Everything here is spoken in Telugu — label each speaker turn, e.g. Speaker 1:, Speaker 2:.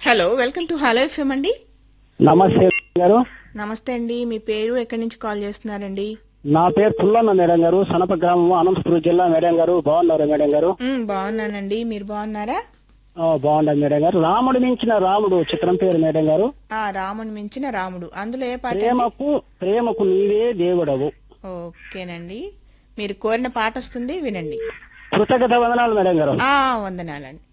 Speaker 1: Hello, welcome to hello FM అండి.
Speaker 2: నమస్తే గారు.
Speaker 1: నమస్తే అండి. మీ పేరు, ఎక్కడి నుంచి కాల్ చేస్తున్నారండి?
Speaker 2: నా పేరు పుల్లన్న మేడం గారు, సనప గ్రామం, అనంతపురం జిల్లా. మేడం గారు బాగున్నారు మేడం గారు?
Speaker 1: బాగున్నానండి, మీరు బాగున్నారా?
Speaker 2: బాగున్నారు మేడం గారు. రాముడు మించిన రాముడు చిత్రం పేరు మేడం గారు.
Speaker 1: రాముని మించిన రాముడు, అందులో ఏ పాట?
Speaker 2: ప్రేమకు నీవే దేవుడవు.
Speaker 1: ఓకేనండి, మీరు కోరిన పాట వస్తుంది, వినండి.
Speaker 2: కృతజ్ఞత వందనాలు మేడం గారు.
Speaker 1: వందనాలండి.